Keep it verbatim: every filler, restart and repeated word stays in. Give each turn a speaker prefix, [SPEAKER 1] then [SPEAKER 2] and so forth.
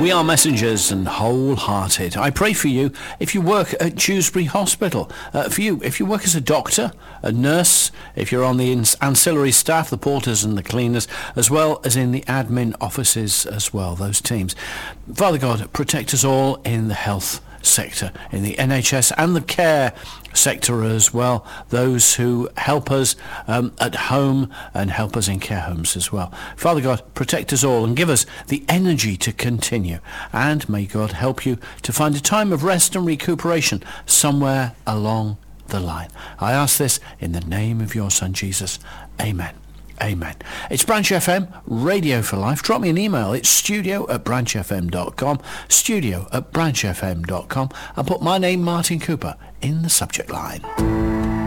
[SPEAKER 1] We are messengers and wholehearted. I pray for you if you work at Dewsbury Hospital. Uh, for you, if you work as a doctor, a nurse, if you're on the ancillary staff, the porters and the cleaners, as well as in the admin offices as well, those teams. Father God, protect us all in the health sector, in the N H S and the care sector as well, those who help us um, at home and help us in care homes as well. Father God, protect us all and give us the energy to continue, and may God help you to find a time of rest and recuperation somewhere along the line. I ask this in the name of your Son Jesus. Amen. Amen. It's Branch F M, Radio for Life. Drop me an email. It's studio at branch f m dot com, studio at branch f m dot com, and put my name, Martin Cooper, in the subject line.